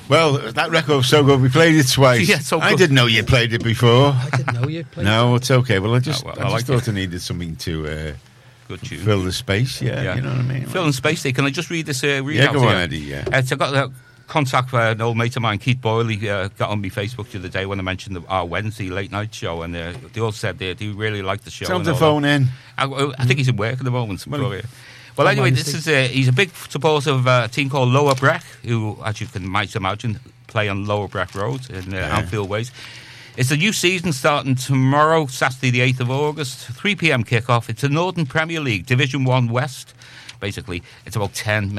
Well, that record was so good. We played it twice. Yeah, so I good. didn't know you played it before. I didn't know you played. No, it's okay. Well, I just like thought I needed something to Good tune. fill the space. Yeah, you know what I mean. Fill in space there. Can I just read this? Read Yeah, out go here? on, Eddie. Yeah. So I got contact for an old mate of mine, Keith Boyle. He got on my Facebook the other day when I mentioned our Wednesday late night show, and they all said they do really like the show. Tell him to phone in. I think he's at work at the moment. Well, anyway, this is he's a big supporter of a team called Lower Breck, who, as you might imagine, play on Lower Breck Road in Anfield Ways. It's a new season starting tomorrow, Saturday the 8th of August, 3 p.m. kickoff. It's the Northern Premier League, Division 1 West. Basically, it's about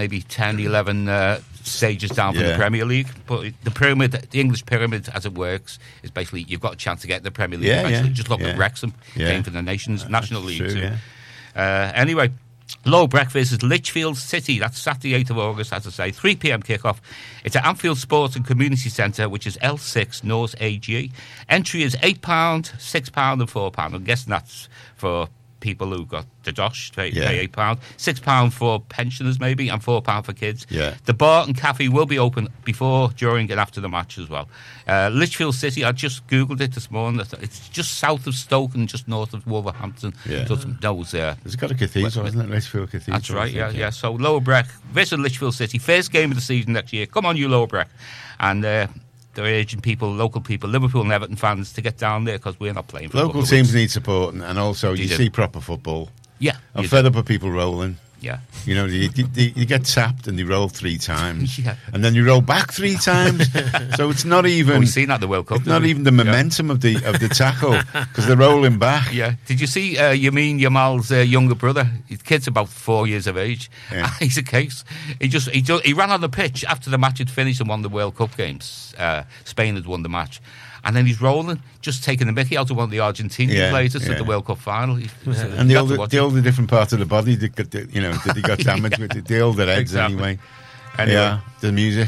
11 stages down from the Premier League. But the pyramid, the English pyramid, as it works, is basically you've got a chance to get the Premier League eventually. Just look at Wrexham, came for the National League true, too. Anyway, Lower Breck versus Lichfield City. That's Saturday 8th of August, as I say, 3 p.m. kickoff. It's at Anfield Sports and Community Centre, which is L6 North AG. Entry is £8, £6 and £4. I'm guessing that's for people who got the dosh, pay £8, £6 for pensioners maybe, and £4 for kids. Yeah. The bar and cafe will be open before, during, and after the match as well. Lichfield City, I just googled it this morning. It's just south of Stoke and just north of Wolverhampton. Yeah. So it's got a cathedral, hasn't it? Lichfield Cathedral. That's right. Yeah. So Lower Breck versus Lichfield City, first game of the season next year. Come on, you Lower Breck, and they're urging people, local people, Liverpool and Everton fans, to get down there because we're not playing for Local teams need support, and also you see proper football. Yeah. I'm fed up with people rolling. Yeah. You know, you get tapped and you roll 3 times. Yeah. And then you roll back 3 times. So it's not even... Well, we've seen that at the World Cup. It's not even the momentum of the tackle, because they're rolling back. Yeah. Did you see Yamin Yamal's younger brother? His kid's about 4 years of age. Yeah. He's a case. He ran on the pitch after the match had finished and won the World Cup games. Spain had won the match. And then he's rolling, just taking the mickey out of one of the Argentinian players at the World Cup final. And the older different part of the body that he got damaged with, the older heads anyway. Yeah, the music.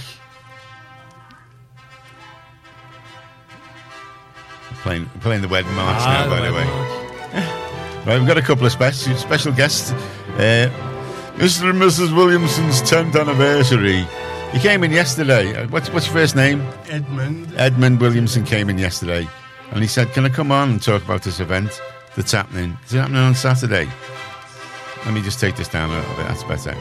Playing the wedding march now, by the way. Right, we've got a couple of special guests. Mr. and Mrs. Williamson's 10th anniversary. He came in yesterday. What's your first name? Edmund. Edmund Williamson came in yesterday, and he said, "Can I come on and talk about this event that's happening? Is it happening on Saturday?" Let me just take this down a little bit. That's better.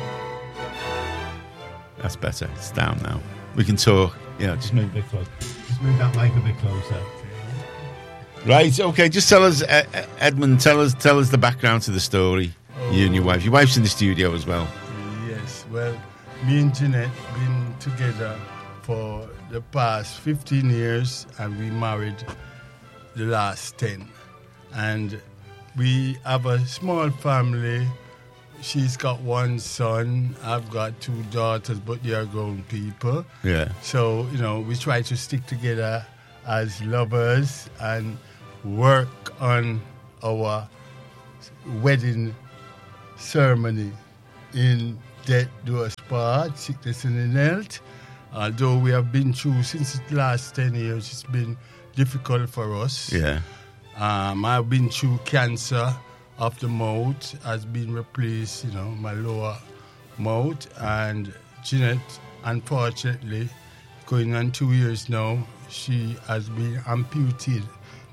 That's better. It's down now. We can talk. Yeah, just move a bit closer. Just move that mic a bit closer. Right. Okay. Just tell us, Edmund. Tell us the background to the story. You and your wife. Your wife's in the studio as well. Yes. Well, me and Jeanette been together for the past 15 years, and we married the last 10. And we have a small family. She's got 1 son. I've got 2 daughters, but they are grown people. Yeah. So, we try to stick together as lovers and work on our wedding ceremony in death do us part, sickness and in health. Although we have been through, since the last 10 years, it's been difficult for us. Yeah. I've been through cancer of the mouth, has been replaced, my lower mouth. And Jeanette, unfortunately, going on 2 years now, she has been amputated.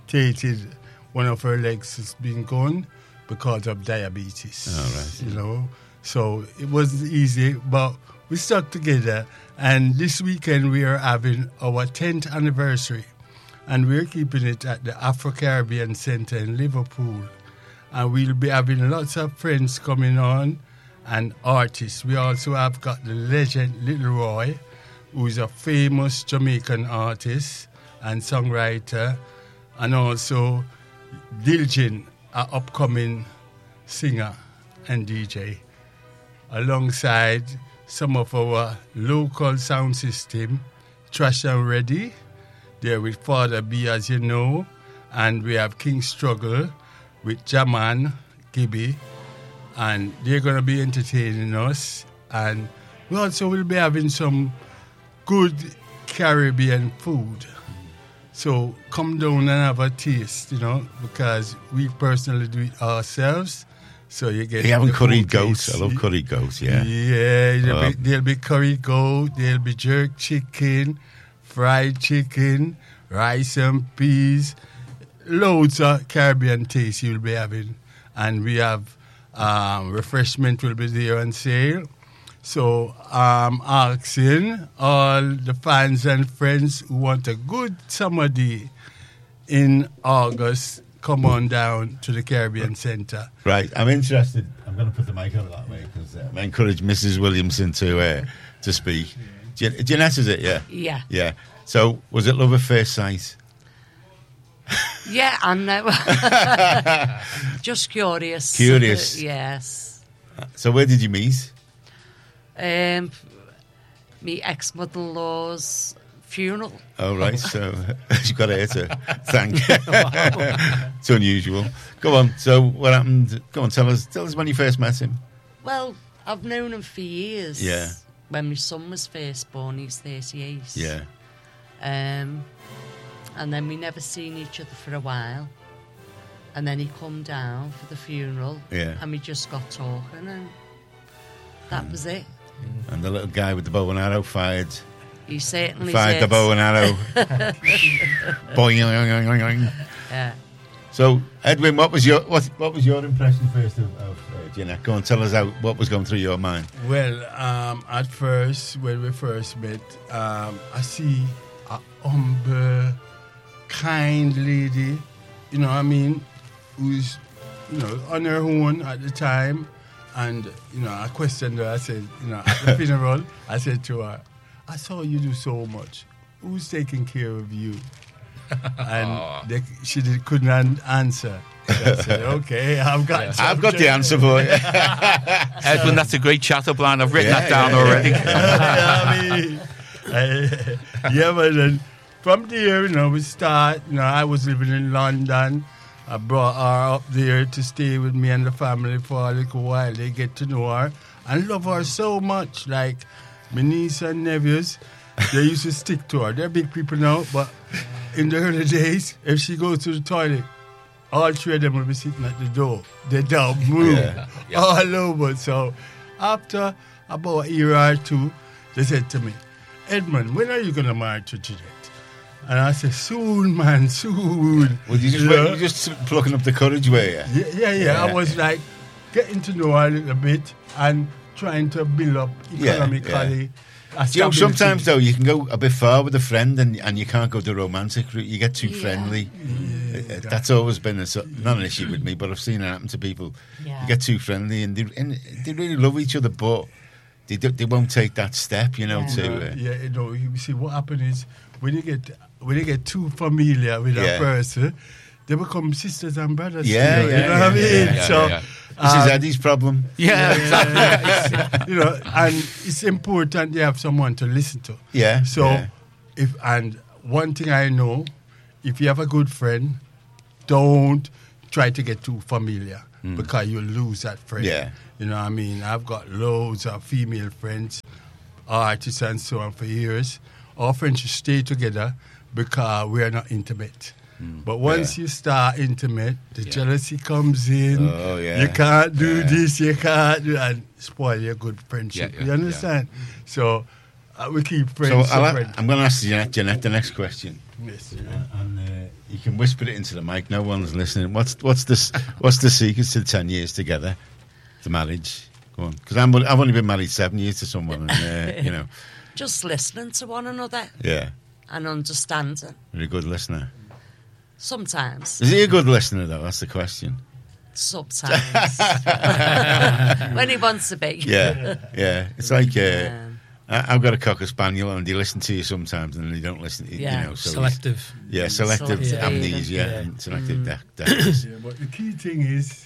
One of her legs has been gone because of diabetes. All right. So it wasn't easy, but we stuck together. And this weekend we are having our 10th anniversary. And we're keeping it at the Afro-Caribbean Centre in Liverpool. And we'll be having lots of friends coming on and artists. We also have got the legend Little Roy, who is a famous Jamaican artist and songwriter. And also Diljin, an upcoming singer and DJ, alongside some of our local sound system, Trash and Ready. They're with Father B, as you know, and we have King Struggle with Jaman Gibby, and they're going to be entertaining us. And we also will be having some good Caribbean food. So come down and have a taste, because we personally do it ourselves. So you get. You haven't the curried full goat. taste. I love curried goat. Yeah. Yeah, there'll be curried goat. There'll be jerk chicken, fried chicken, rice and peas. Loads of Caribbean taste you'll be having, and we have refreshment will be there on sale. So asking all the fans and friends who want a good summer day in August, come on down to the Caribbean Centre. Right, I'm interested. I'm going to put the mic over that way because I encourage Mrs. Williamson to speak. Jeanette, is it? Yeah. Yeah. Yeah. So, was it love at first sight? Yeah, I know. Just curious. Curious. Yes. So, where did you meet? Me ex-mother-in-law's funeral. Oh, right. So, you've got her to thank. It's unusual. Go on. So, what happened? Go on, tell us when you first met him. Well, I've known him for years. Yeah. When my son was first born, he's 38. Yeah. And then we never seen each other for a while. And then he come down for the funeral. Yeah. And we just got talking, and that was it. And the little guy with the bow and arrow fired He certainly the did. bow and arrow. Boing. Yeah. So, Edwin, what was your impression first of Jeanette? Go and tell us what was going through your mind. Well, at first, when we first met, I see a humble, kind lady, you know what I mean, who's, on her own at the time. And, I questioned her. I said, at the funeral, I said to her, I saw you do so much. Who's taking care of you? And she couldn't answer. So I said, okay, I've got the answer for you. Edwin, that's a great chat up line. I've written that down already. But then from there, we start. I was living in London. I brought her up there to stay with me and the family for a little while. They get to know her and love her so much. Like my niece and nephews, they used to stick to her. They're big people now, but in the early days, if she goes to the toilet, all three of them will be sitting at the door. They don't move all over. So after about a year or two, they said to me, Edmund, when are you going to marry to Jeanette? And I said, soon, man, soon. Well, you just plucking up the courage, were you? Yeah. I was like getting to know her a little bit and trying to build up economically. Sometimes, though, you can go a bit far with a friend and you can't go the romantic route. You get too friendly. That's always been not an issue with me, but I've seen it happen to people. Yeah. You get too friendly and they really love each other, but they won't take that step, You see, what happens is when you get too familiar with a person, they become sisters and brothers. You know what I mean? This is Eddie's problem. And it's important you have someone to listen to. Yeah. So, and one thing I know, if you have a good friend, don't try to get too familiar because you'll lose that friend. Yeah. You know what I mean? I've got loads of female friends, artists and so on for years. Our friendships stay together because we're not intimate. But once you start intimate, the jealousy comes in. Oh, yeah. You can't do this, you can't do and spoil your good friendship. Yeah, you understand? So we keep friends. I'm going to ask Jeanette the next question. Yes. And you can whisper it into the mic. No one's listening. What's the secret to 10 years together, the marriage? Go on, because I've only been married 7 years to someone, and Just listening to one another. Yeah. And understanding. You're a good listener. Sometimes. Is he a good listener, though? That's the question. Sometimes. When he wants to be. Yeah. It's like I've got a Cocker Spaniel, and they listen to you sometimes, and they don't listen. So selective. Selective amnesia and selective deafness. But the key thing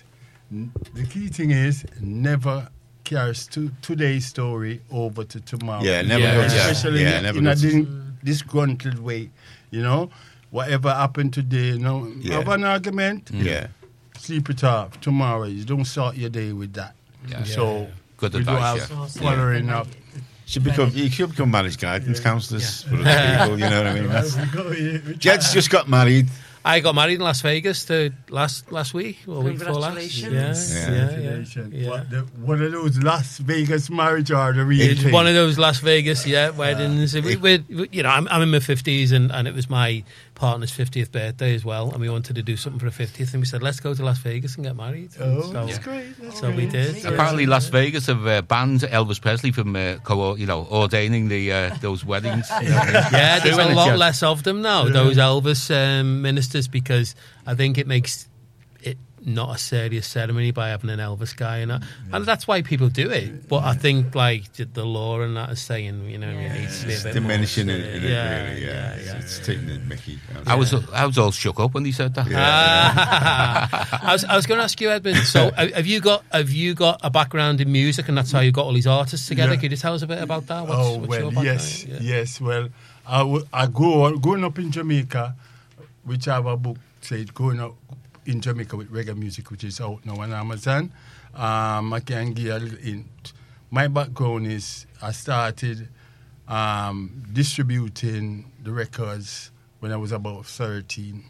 is never carries today's story over to tomorrow. Yeah, never goes. Especially never in a goes. disgruntled way. Whatever happened today, have an argument. Sleep it off. Tomorrow, you don't start your day with that. Yeah. So good we advice. don't have following up. You should become marriage guidance counsellors for other people. You know what I mean? Jed's just got married. I got married in Las Vegas last week or week before last. Congratulations. Yeah. One of those Las Vegas marriage are the real It's thing. one of those Las Vegas weddings. I'm in my 50s and it was my partner's 50th birthday as well, and we wanted to do something for the 50th, and we said let's go to Las Vegas and get married. That's great. We did. Apparently, Las Vegas have banned Elvis Presley from ordaining those weddings. Yeah, there's a lot Just- less of them now, those Elvis ministers, because I think it makes it not a serious ceremony by having an Elvis guy in it. And that's why people do it. But I think, like, the law and that is saying, it needs to be a It's bit diminishing more. it, really. It's taking the mickey. I was all shook up when he said that. I was going to ask you, Edmund. So, have you got a background in music, and that's how you got all these artists together? Yeah. Could you tell us a bit about that? What's your background? Yes. Well, I growing up in Jamaica, which I have a book said "Growing Up in Jamaica with Reggae Music," which is out now on Amazon. I can give a little hint. My background is I started distributing the records when I was about 13.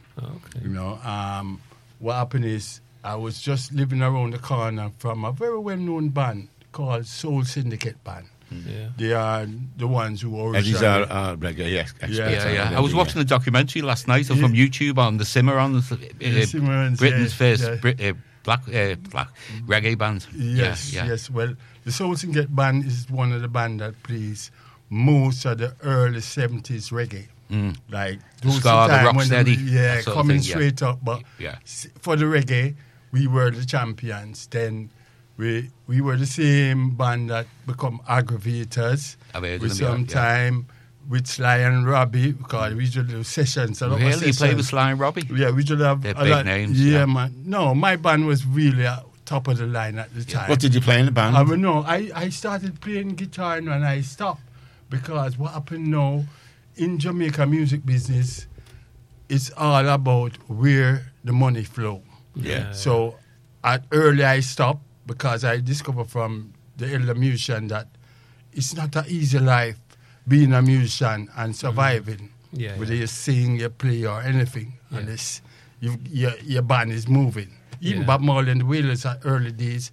Okay. What happened is I was just living around the corner from a very well-known band called Soul Syndicate Band. Yeah. They are the ones who Eddie's originally... our reggae experts. I was watching a documentary last night from YouTube on the Cimarrons, Cimarrons, Britain's first yeah. black reggae band. Yes. Well, the Soul Syndicate Band is one of the bands that plays most of the early 70s reggae. Like those Ska, the time when Rocksteady, yeah, that sort of coming thing, yeah. straight up. But Yeah. for the reggae, we were the champions. Then we were the same band that become Aggravators. I've heard of With them, some yeah. time with Sly and Robbie, because we usually do sessions. A lot of Really? You play sessions. with Sly and Robbie? Yeah, we usually have They're a big lot. names, Yeah, yeah. man. No, my band was really top of the line at the time. What did you play in the band? I started playing guitar and I stopped because what happened now in Jamaica music business, it's all about where the money flow. Yeah. So early I stopped because I discovered from the elder musician that it's not an easy life being a musician and surviving. Yeah, Whether you sing, you play or anything, unless your band is moving. Even Bob Marley and the Wailers at early days,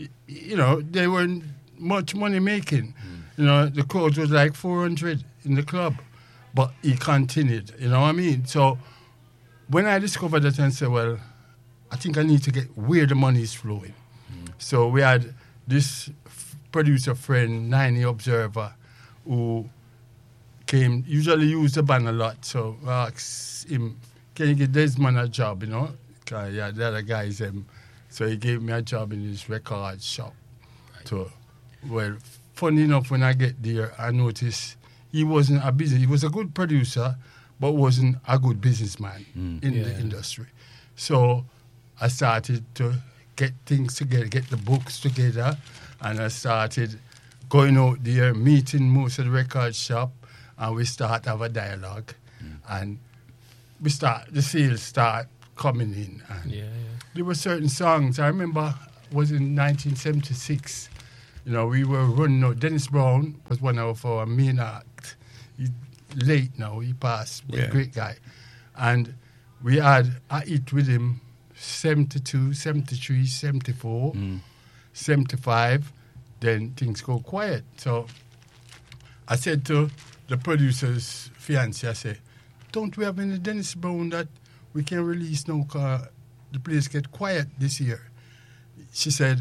they weren't much money making. The crowd was like 400 in the club, but he continued, you know what I mean? So when I discovered that and said, well, I think I need to get where the money is flowing. So we had this producer friend, 90 Observer, who usually used the band a lot. So I asked him, can you get Desmond a job, Cause, the other guys, so he gave me a job in his record shop. Right. So, well, funny enough, when I get there, I noticed he wasn't he was a good producer, but wasn't a good businessman in the industry. So I started to get things together, get the books together, and I started going out there, meeting most of the record shop, and we start to have a dialogue, and the sales start coming in. And there were certain songs, I remember, was in 1976, we were running out. Dennis Brown was one of our main acts. He's late now, he passed, but a great guy. And we had a hit with him 72, 73, 74, 75, then things go quiet. So I said to the producer's fiancé, I said, don't we have any Dennis Brown that we can release now because the place get quiet this year? She said,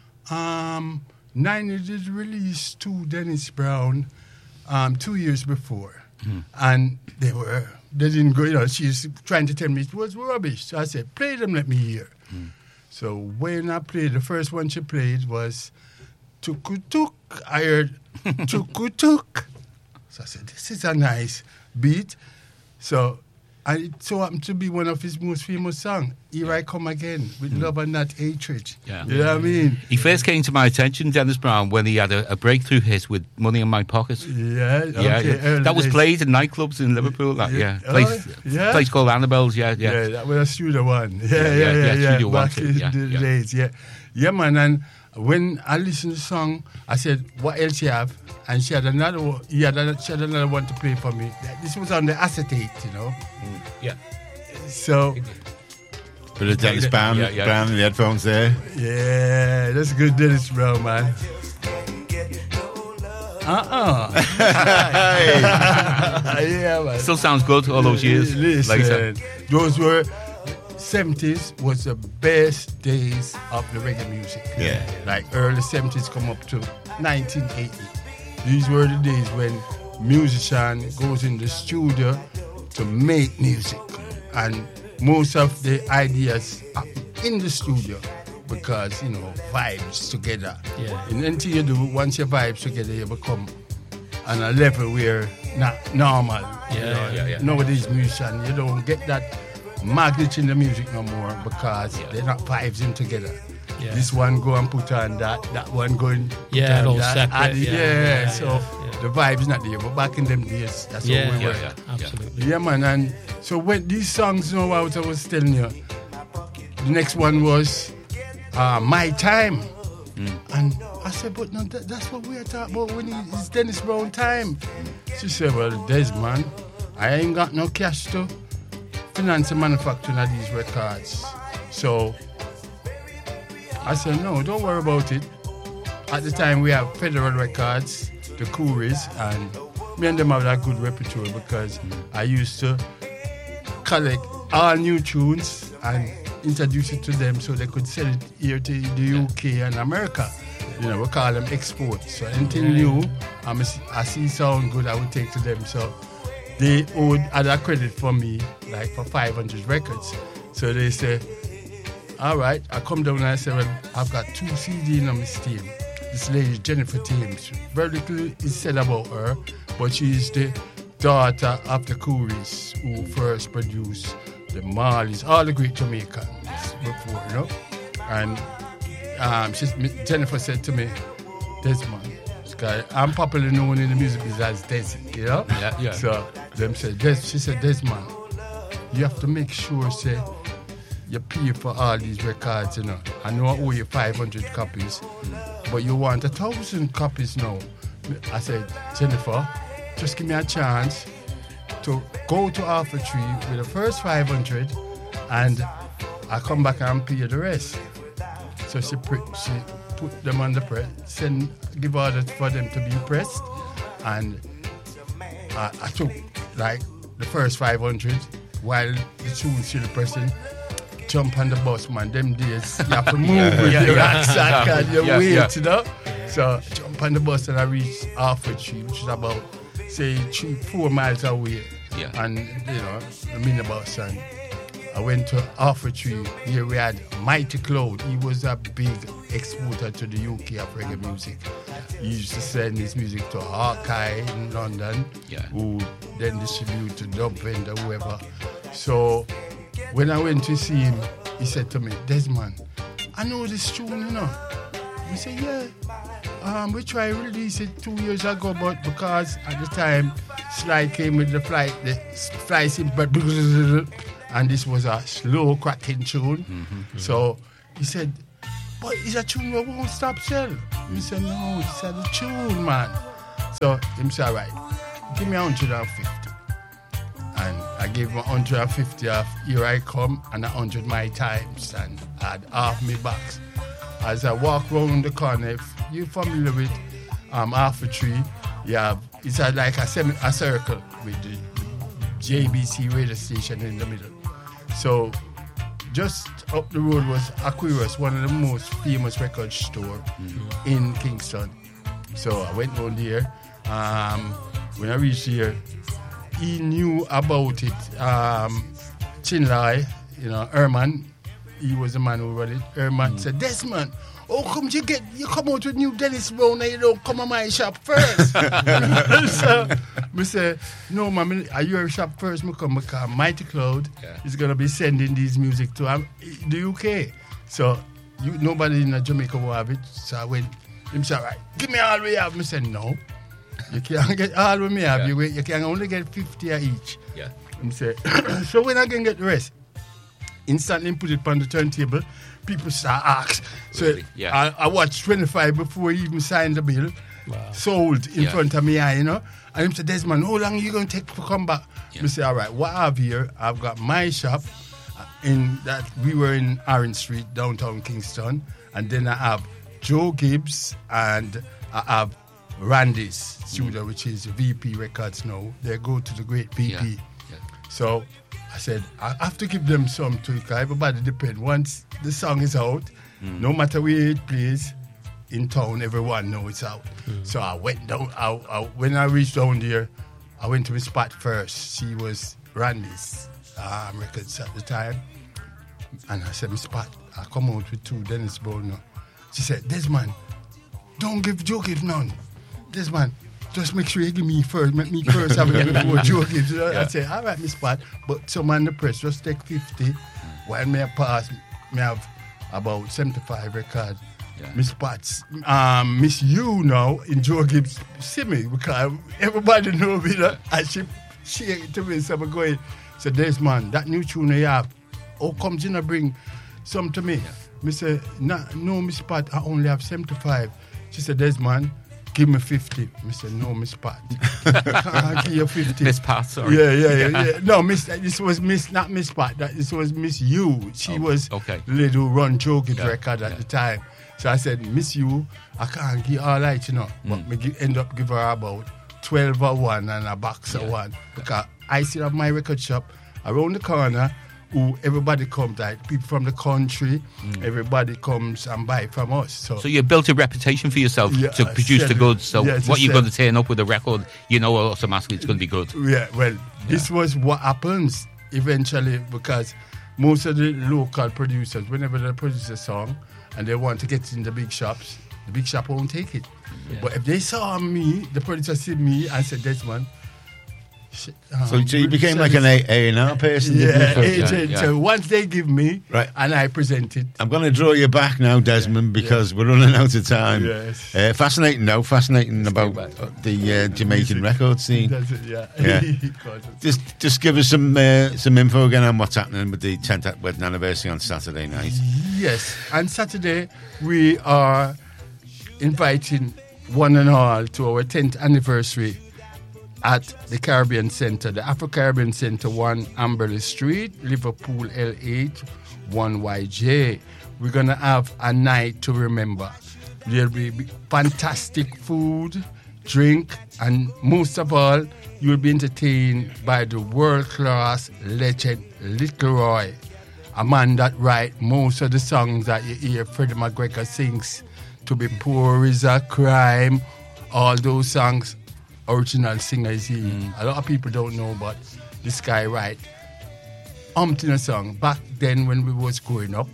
90 did release 2 Dennis Brown 2 years before. And they didn't go, she's trying to tell me it was rubbish. So I said, play them, let me hear. So when I played, the first one she played was Tuk-tuk. I heard Tuk-tuk. So I said, this is a nice beat. So it so happened to be one of his most famous songs, Here I Come Again, with Love and Not Hatred. Yeah. You know what I mean? He first came to my attention, Dennis Brown, when he had a breakthrough hit with Money in My Pocket. Yeah, okay. That was played in nightclubs in Liverpool. Place called Annabelle's. Yeah, that was a Studio One. Studio One back in the days. Yeah, man. And when I listened to the song, I said, "What else you have?" And she had another one. She had another one to play for me. This was on the acetate, Yeah. So, Bit of Dennis Brown, Brown in the headphones there. yeah, that's good Dennis Brown, man. Yeah, man. Still sounds good all those years. Listen, later. those were 70s was the best days of the reggae music. Yeah. Like early 70s come up to 1980. These were the days when musician goes in the studio to make music. And most of the ideas are in the studio because, you know, vibes together. Yeah. And until you do, once your vibes together, you become on a level where not normal. Yeah. Nowadays, musician, you don't get that magnitude in the music no more because they're not vibes in together. Yeah. This one go and put on that one going Yeah, all that, separate. and so the vibe's not there. But back in them days, that's how we were. Absolutely. Yeah, man. And so when these songs, you know what I was telling you, the next one was My Time. And I said, but no, that's what we are talking about when it's Dennis Brown time. She said, well, Des, man, I ain't got no cash to finance the manufacturing of these records. So I said, no, don't worry about it. At the time, we have Federal Records, the Couriers, and me and them have that good repertoire because I used to collect all new tunes and introduce it to them so they could sell it here to the UK and America. You know, we call them exports. So anything new, I see sound good, I would take to them. So they owed other credit for me, like for 500 records. So they say, all right, I come down and I say, well, I've got 2 CDs on my team. This lady, Jennifer Thames. Very little is said about her, but she is the daughter of the Couriers who first produced the Marleys, all the great Jamaicans before, you know. And Jennifer said to me, Desmond, I'm popularly known in the music business as Desi, you know? Yeah. So them said, she said, Desmond, you have to make sure, say, you pay for all these records, you know. I know I owe you 500 copies, but you want 1,000 copies now. I said, Jennifer, just give me a chance to go to Alpha Tree with the first 500 and I come back and pay you the rest. So she put them on the press, give orders for them to be pressed, and I took like the first 500 while the tune still pressing. Jump on the bus, man. Them days you have to move with your rucksack and your weight, you know. So jump on the bus and I reached Alpha Tree, which is about say 3-4 miles away. Yeah. And you know, the minibus, and I went to Alpha Tree. Here we had Mighty Cloud. He was a big exporter to the UK of reggae music. He used to send his music to Hawkeye in London, who then distributed to Dub Vendor, whoever. So when I went to see him, he said to me, Desmond, I know this tune, you know. He said, yeah. We tried to release it 2 years ago, but because at the time Sly came with the fly simple, and this was a slow cracking tune. So he said, but it's a tune that won't stop selling. He said, no, it's a tune, man. So he said, all right, give me 150. And I gave him 150 of Here I Come and 100 My Times, and I had half my box. As I walk around the corner, if you're familiar with Alpha Tree, it's like a circle with the JBC radio station in the middle. So just up the road was Aquarius, one of the most famous record store in Kingston. So I went down there. When I reached here, he knew about it. Chinlai, you know, Herman, he was the man who run it. Herman said, Desmond, how come you come out with new Dennis Brown and you don't come to my shop first? So I said, no, man, are you shop first? I come because Mighty Cloud is going to be sending these music to the UK. So nobody in Jamaica will have it. So I went, he said, right, give me all we have. I said, no. You can't get all we have. You can only get 50 each. Yeah. He said, so when I can get the rest? Instantly put it on the turntable. People start ask. So really? I watched 25 before he even signed the bill. sold in front of me, you know. And he said, Desmond, how long are you going to take to come back? Yeah. I say, all right, what I have here, I've got my shop in that we were in Orange Street, downtown Kingston. And then I have Joe Gibbs and I have Randy's studio, which is VP Records now. They go to the great VP. Yeah. So I said, I have to give them some to it. Everybody depends. Once the song is out, no matter where it plays in town, everyone knows it's out. So I went down. When I reached down there, I went to Miss Pat first. She was Randy's records at the time. And I said, Miss Pat, I come out with 2 Dennis Brown now. She said, Desmond, don't give Joe Gibbs none. Desmond, just make sure you give me first. Make me first have it before Joe Gibbs. I said, all right, Miss Pat, but some on the press, just take 50. While me pass, me have about 75 records. Yeah. Miss Pat's, Miss You now in Joe Gibbs see me because everybody know me. And she it to me, so I'm going, so Desmond, that new tune you have, how come you not bring some to me? Yeah. Me say, no, Miss Pat, I only have 75. She said, Desmond, give me 50. Me say, no, Miss Pat, I can't give you 50. Miss Pat, sorry. Yeah. No, this was not Miss Pat. This was Miss You. She was the lady who run Joe Gibbs record at the time. So I said, Miss You, I can't give all right, you know. But me end up give her about 12 or 1 and a box of 1. Because I still have my record shop around the corner. Who everybody comes, like people from the country, everybody comes and buy from us. So you built a reputation for yourself to produce the goods. So what you're going to turn up with a record, you know automatically it's going to be good. Yeah, well, this was what happens eventually because most of the local producers, whenever they produce a song and they want to get it in the big shops, the big shop won't take it. Yeah. But if they saw me, the producer see me and said, Desmond, so you became like an A&R person? Agent. So once they give me, and I present it. I'm going to draw you back now, Desmond, because we're running out of time. Yes. Fascinating about the Jamaican record scene. Just give us some info again on what's happening with the 10th wedding anniversary on Saturday night. Yes, on Saturday we are inviting one and all to our 10th anniversary at the Caribbean Centre, the Afro-Caribbean Centre, 1 Amberley Street, Liverpool, L8, 1YJ. We're going to have a night to remember. There'll be fantastic food, drink, and most of all, you'll be entertained by the world-class legend Little Roy, a man that writes most of the songs that you hear Freddie McGregor sings. To be poor is a crime. All those songs. Original singer is he. A lot of people don't know, but this guy write umpteen song. Back then when we was growing up,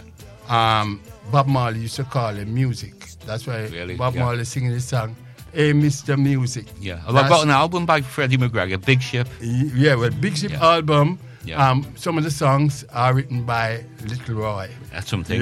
Bob Marley used to call him music. That's why Bob Marley singing this song, Hey Mr. Music. Yeah, well, I've got an album by Freddie McGregor, Big Ship. Yeah, well, Big Ship album. Yeah. Some of the songs are written by Little Roy. That's something.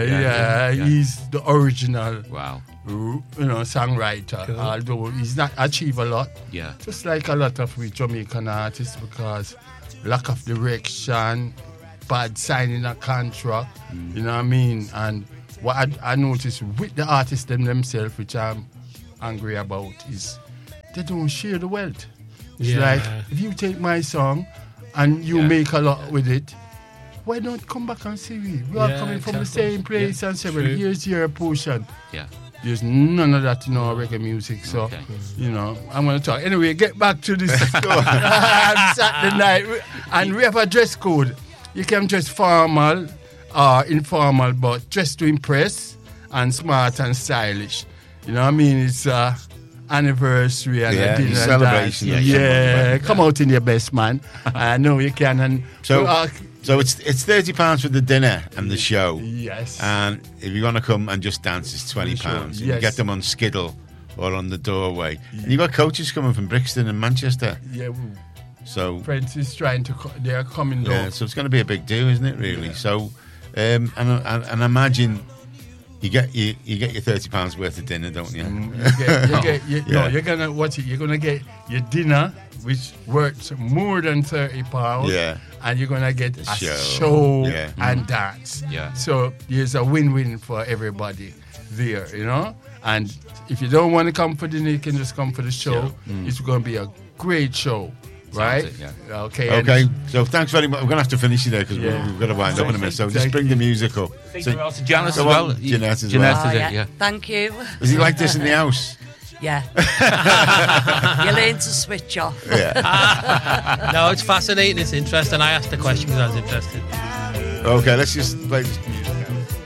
He's the original. Wow. Songwriter, cool. Although he's not achieved a lot. Yeah. Just like a lot of we Jamaican artists because lack of direction, bad signing a contract, you know what I mean? And what I noticed with the artists themselves, which I'm angry about, is they don't share the wealth. It's like, if you take my song and you make a lot with it, why don't come back and see me? We are coming from the same place and say, well, here's your portion. Yeah. There's none of that in our reggae music. So, I'm going to talk. Anyway, get back to this Saturday night. And we have a dress code. You can dress formal or informal, but dress to impress and smart and stylish. You know what I mean? It's anniversary and a dinner celebration. Come out in your best, man. I know you can. And so it's £30 for the dinner and the show. Yes. And if you want to come and just dance, it's £20. You get them on Skiddle or on the doorway. And you've got coaches coming from Brixton and Manchester. Yeah. So Friends is trying to. They're coming down. Yeah. So it's going to be a big do, isn't it? Really. Yeah. So, and imagine. You get your £30 worth of dinner, don't you? You're gonna get your dinner, which worth more than £30. Yeah. And you're gonna get a show and dance. Yeah. So there's a win-win for everybody there, you know. And if you don't want to come for dinner, you can just come for the show. It's going to be a great show, right? It, yeah. Okay, so thanks very much. We're going to have to finish it there because we've got to wind up in a minute. So just bring the music up. Thank So, you also Janice as go on, well. Jeanette as Jeanette well. Oh, is it, yeah. yeah. Thank you. Is he like this in the house? Yeah. You learn to switch off. Yeah. No, it's fascinating. It's interesting. I asked the question because I was interested. Okay, let's just play this music.